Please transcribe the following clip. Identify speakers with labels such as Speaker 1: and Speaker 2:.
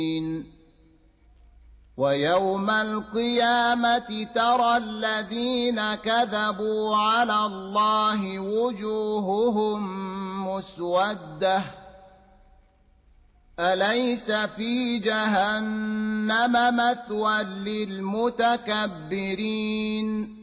Speaker 1: ويوم القيامة ترى الذين كذبوا على الله وجوههم مسودة أليس في جهنم مثوى للمتكبرين